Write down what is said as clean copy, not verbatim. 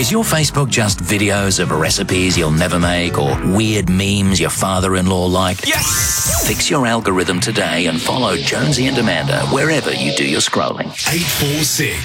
Is your Facebook just videos of recipes you'll never make or weird memes your father-in-law like? Yes! Fix your algorithm today and follow Jonesy and Amanda wherever you do your scrolling. 846